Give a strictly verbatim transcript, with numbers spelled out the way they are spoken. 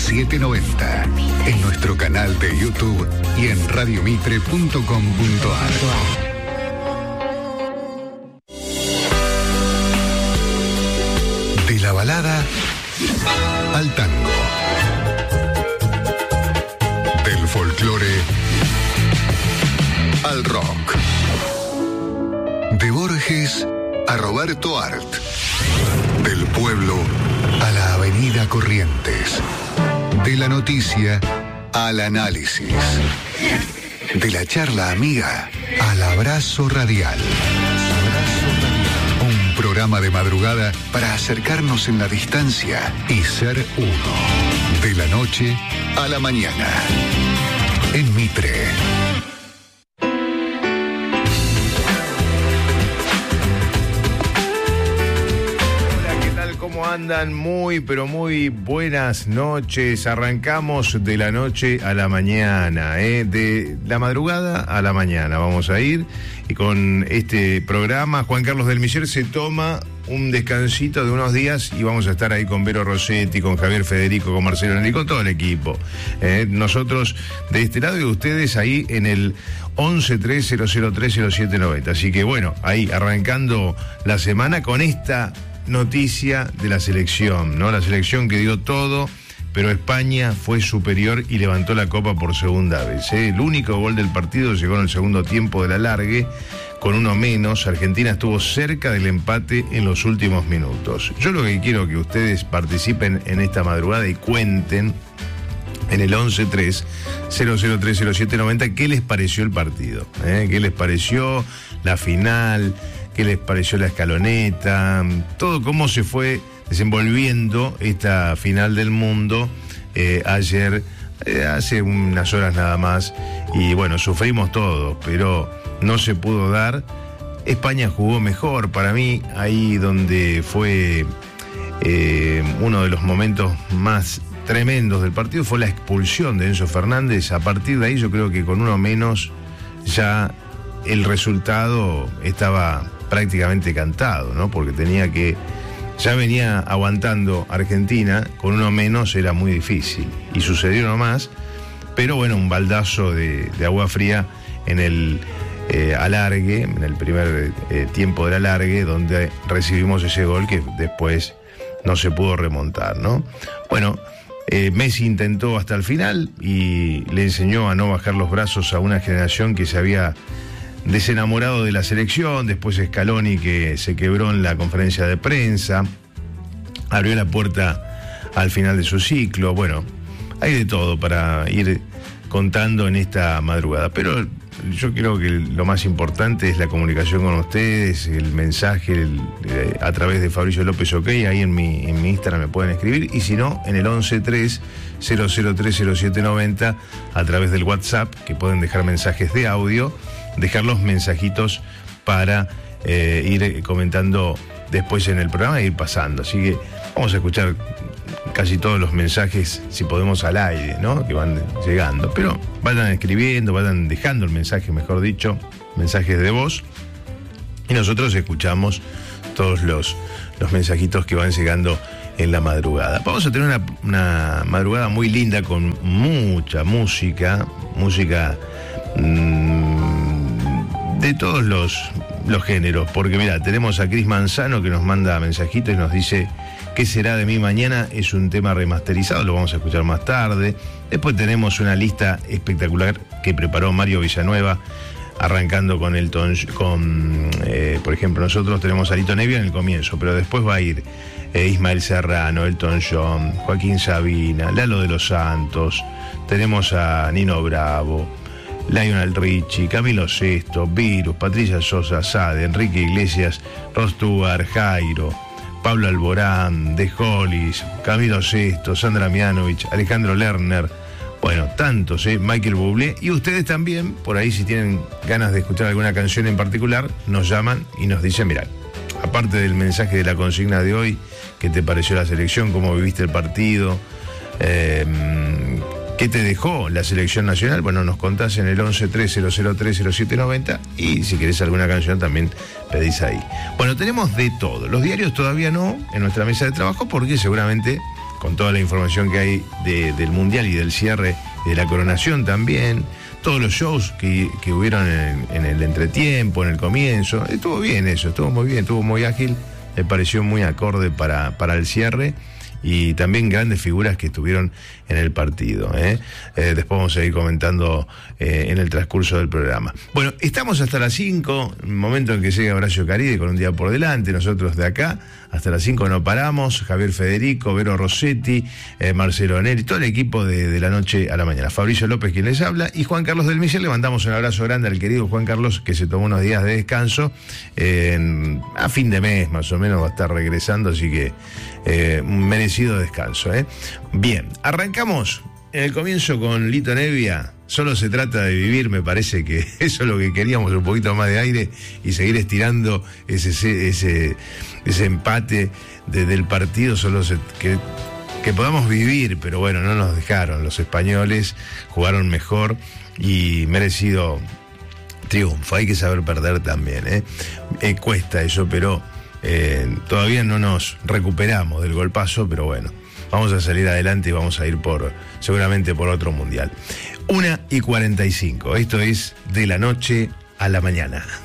setecientos noventa. En nuestro canal de YouTube y en radio mitre punto com punto a r. De la balada al tango. Del folclore al rock. De Borges a Roberto Art. Del pueblo a la avenida Corrientes. De la noticia al análisis. De la charla amiga al abrazo radial. Un programa de madrugada para acercarnos en la distancia y ser uno. De la noche a la mañana. En Mitre. ¿Cómo andan? Muy, pero muy buenas noches. Arrancamos de la noche a la mañana, ¿eh? De la madrugada a la mañana vamos a ir. Y con este programa, Juan Carlos del Miser se toma un descansito de unos días y vamos a estar ahí con Vero Rossetti, con Javier Federico, con Marcelo Neri, con todo el equipo. ¿eh? Nosotros de este lado y ustedes ahí en el once tres cero cero tres cero siete noventa. Así que bueno, ahí arrancando la semana con esta noticia de la selección, ¿no? La selección que dio todo, pero España fue superior y levantó la copa por segunda vez. ¿eh? El único gol del partido llegó en el segundo tiempo del alargue, con uno menos. Argentina estuvo cerca del empate en los últimos minutos. Yo lo que quiero que ustedes participen en esta madrugada y cuenten en el once tres cero cero tres cero siete noventa qué les pareció el partido, ¿eh? qué les pareció la final, qué les pareció la escaloneta, todo cómo se fue desenvolviendo esta final del mundo eh, ayer, eh, hace unas horas nada más, y bueno, sufrimos todos, pero no se pudo dar. España jugó mejor, para mí, ahí donde fue eh, uno de los momentos más tremendos del partido fue la expulsión de Enzo Fernández. A partir de ahí yo creo que con uno menos ya el resultado estaba prácticamente cantado, ¿no? Porque tenía que, ya venía aguantando Argentina, con uno menos era muy difícil, y sucedió nomás, pero bueno, un baldazo de, de agua fría en el eh, alargue, en el primer eh, tiempo del alargue, donde recibimos ese gol que después no se pudo remontar, ¿no? Bueno, eh, Messi intentó hasta el final y le enseñó a no bajar los brazos a una generación que se había desenamorado de la selección. Después Scaloni, que se quebró en la conferencia de prensa, abrió la puerta al final de su ciclo. Bueno, hay de todo para ir contando en esta madrugada, pero yo creo que lo más importante es la comunicación con ustedes, el mensaje el, eh, a través de Fabricio López OK, ahí en mi, en mi Instagram me pueden escribir, y si no, en el once tres cero cero tres cero siete noventa, a través del WhatsApp, que pueden dejar mensajes de audio, dejar los mensajitos para eh, ir comentando después en el programa e ir pasando. Así que vamos a escuchar casi todos los mensajes, si podemos, al aire, ¿no? Que van llegando. Pero vayan escribiendo, vayan dejando el mensaje, mejor dicho, mensajes de voz. Y nosotros escuchamos todos los, los mensajitos que van llegando en la madrugada. Vamos a tener una, una madrugada muy linda con mucha música, música mmm, de todos los, los géneros. Porque mira, tenemos a Cris Manzano que nos manda mensajitos y nos dice: ¿qué será de mí mañana? Es un tema remasterizado, lo vamos a escuchar más tarde. Después tenemos una lista espectacular que preparó Mario Villanueva, arrancando con el ton, con, eh, por ejemplo, nosotros tenemos a Lito Nevia en el comienzo, pero después va a ir eh, Ismael Serrano, Elton John, Joaquín Sabina, Lalo de los Santos, tenemos a Nino Bravo, Lionel Richie, Camilo Sesto, Virus, Patricia Sosa, Sade, Enrique Iglesias, Rod Stewart, Jairo, Pablo Alborán, The Hollies, Camilo Sesto, Sandra Mianovich, Alejandro Lerner, bueno, tantos, ¿eh? Michael Bublé, y ustedes también, por ahí si tienen ganas de escuchar alguna canción en particular, nos llaman y nos dicen: mirá, aparte del mensaje de la consigna de hoy, ¿qué te pareció la selección? ¿Cómo viviste el partido? Eh, ¿Qué te dejó la selección nacional? Bueno, nos contás en el once tres cero cero tres cero siete noventa, y si querés alguna canción también pedís ahí. Bueno, tenemos de todo. Los diarios todavía no en nuestra mesa de trabajo, porque seguramente con toda la información que hay de, del Mundial y del cierre de la coronación también, todos los shows que, que hubieron en, en el entretiempo, en el comienzo. Estuvo bien eso, estuvo muy bien, estuvo muy ágil, me pareció muy acorde para, para el cierre. Y también grandes figuras que estuvieron en el partido. ¿eh? Eh, después vamos a ir comentando eh, en el transcurso del programa. Bueno, estamos hasta las cinco, momento en que llega Horacio Caride con un día por delante. Nosotros de acá hasta las cinco no paramos. Javier Federico, Vero Rossetti, eh, Marcelo Anelli, todo el equipo de, de la noche a la mañana. Fabricio López quien les habla y Juan Carlos del Michel. Le mandamos un abrazo grande al querido Juan Carlos, que se tomó unos días de descanso. Eh, en, a fin de mes más o menos va a estar regresando, así que eh, merecido descanso. ¿eh? Bien, arrancamos en el comienzo con Lito Nebbia. Solo se trata de vivir, me parece que eso es lo que queríamos, un poquito más de aire y seguir estirando ese ese, ese empate de, del partido, solo se, que, que podamos vivir, pero bueno, no nos dejaron. Los españoles jugaron mejor y merecido triunfo. Hay que saber perder también, ¿eh? Eh, cuesta eso, pero eh, todavía no nos recuperamos del golpazo, pero bueno, vamos a salir adelante y vamos a ir por seguramente por otro mundial. Una y cuarenta y cinco. Esto es De la Noche a la Mañana.